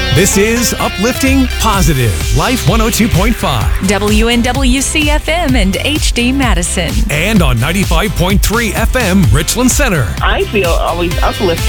This is Uplifting Positive Life 102.5 WNWC-FM and HD Madison. and on 95.3 FM Richland Center. I feel always uplifted.